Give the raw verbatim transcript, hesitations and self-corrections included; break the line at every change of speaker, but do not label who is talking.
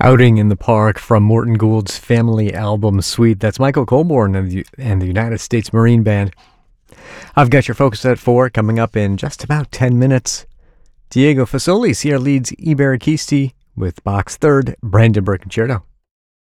Outing in the Park from Morton Gould's Family Album Suite. That's Michael Colborne and the, and the United States Marine Band. I've got your Focus at four coming up in just about ten minutes. Diego Fasoli here leads Iberikisti with Bach's third Brandenburg Concerto.